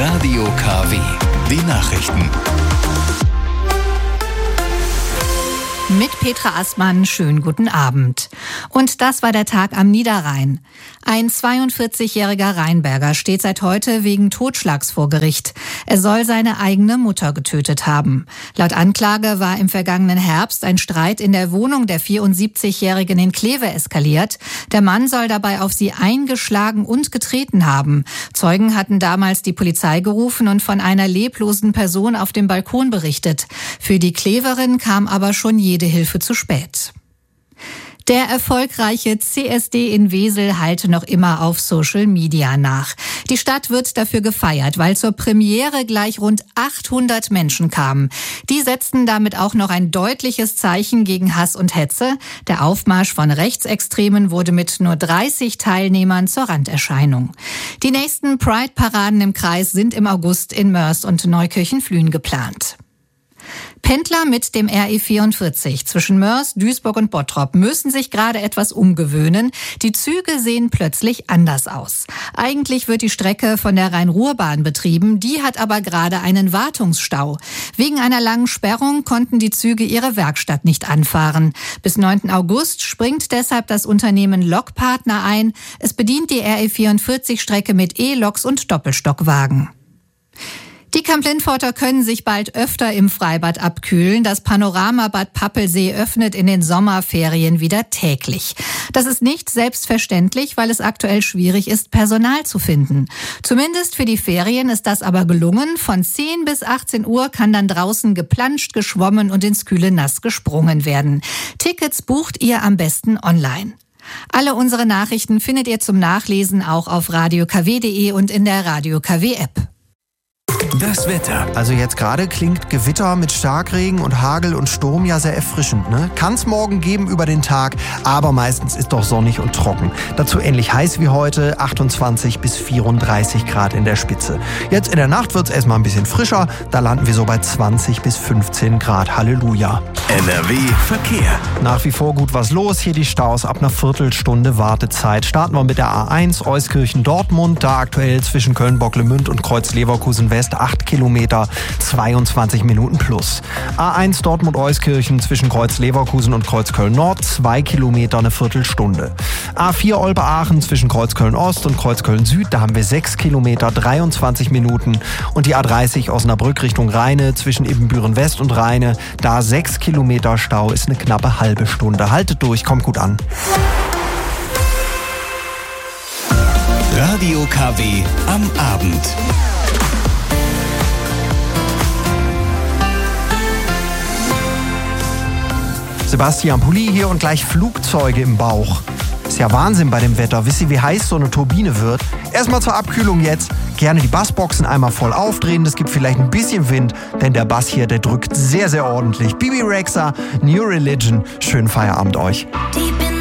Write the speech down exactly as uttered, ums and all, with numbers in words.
Radio K W. Die Nachrichten. Mit Petra Assmann, schönen guten Abend. Und das war der Tag am Niederrhein. Ein zweiundvierzigjähriger Rheinberger steht seit heute wegen Totschlags vor Gericht. Er soll seine eigene Mutter getötet haben. Laut Anklage war im vergangenen Herbst ein Streit in der Wohnung der vierundsiebzigjährigen in Kleve eskaliert. Der Mann soll dabei auf sie eingeschlagen und getreten haben. Zeugen hatten damals die Polizei gerufen und von einer leblosen Person auf dem Balkon berichtet. Für die Kleverin kam aber schon jede Hilfe zu spät. Der erfolgreiche C S D in Wesel halte noch immer auf Social Media nach. Die Stadt wird dafür gefeiert, weil zur Premiere gleich rund achthundert Menschen kamen. Die setzten damit auch noch ein deutliches Zeichen gegen Hass und Hetze. Der Aufmarsch von Rechtsextremen wurde mit nur dreißig Teilnehmern zur Randerscheinung. Die nächsten Pride-Paraden im Kreis sind im August in Moers und Neukirchen-Flühen geplant. Pendler mit dem R E vierundvierzig zwischen Moers, Duisburg und Bottrop müssen sich gerade etwas umgewöhnen. Die Züge sehen plötzlich anders aus. Eigentlich wird die Strecke von der Rhein-Ruhr-Bahn betrieben, die hat aber gerade einen Wartungsstau. Wegen einer langen Sperrung konnten die Züge ihre Werkstatt nicht anfahren. Bis neunten August springt deshalb das Unternehmen Lokpartner ein. Es bedient die R E vierundvierzig-Strecke mit E-Loks und Doppelstockwagen. Die Kamp-Lindforter können sich bald öfter im Freibad abkühlen. Das Panoramabad Pappelsee öffnet in den Sommerferien wieder täglich. Das ist nicht selbstverständlich, weil es aktuell schwierig ist, Personal zu finden. Zumindest für die Ferien ist das aber gelungen. Von zehn bis achtzehn Uhr kann dann draußen geplanscht, geschwommen und ins kühle Nass gesprungen werden. Tickets bucht ihr am besten online. Alle unsere Nachrichten findet ihr zum Nachlesen auch auf radio k w punkt d e und in der Radio K W App. Das Wetter. Also jetzt gerade klingt Gewitter mit Starkregen und Hagel und Sturm ja sehr erfrischend, ne? Kann es morgen geben über den Tag, aber meistens ist doch sonnig und trocken. Dazu ähnlich heiß wie heute, achtundzwanzig bis vierunddreißig Grad in der Spitze. Jetzt in der Nacht wird es erstmal ein bisschen frischer, da landen wir so bei zwanzig bis fünfzehn Grad. Halleluja. N R W Verkehr. Nach wie vor gut was los, hier die Staus ab einer Viertelstunde Wartezeit. Starten wir mit der A eins Euskirchen-Dortmund, da aktuell zwischen Köln-Bocklemünd und Kreuz-Leverkusen-West acht Kilometer, zweiundzwanzig Minuten plus. A eins Dortmund-Euskirchen zwischen Kreuz-Leverkusen und Kreuzköln-Nord, zwei Kilometer, eine Viertelstunde. A vier Olpe-Aachen zwischen Kreuzköln-Ost und Kreuzköln-Süd, da haben wir sechs Kilometer, dreiundzwanzig Minuten. Und die A dreißig Osnabrück Richtung Rheine zwischen Ibbenbüren-West und Rheine, da sechs Kilometer Stau, ist eine knappe halbe Stunde. Haltet durch, kommt gut an. Radio K W am Abend. Sebastian Pulli hier und gleich Flugzeuge im Bauch. Ist ja Wahnsinn bei dem Wetter. Wisst ihr, wie heiß so eine Turbine wird? Erstmal zur Abkühlung jetzt. Gerne die Bassboxen einmal voll aufdrehen. Das gibt vielleicht ein bisschen Wind, denn der Bass hier, der drückt sehr, sehr ordentlich. Bibi Rexha, New Religion. Schönen Feierabend euch.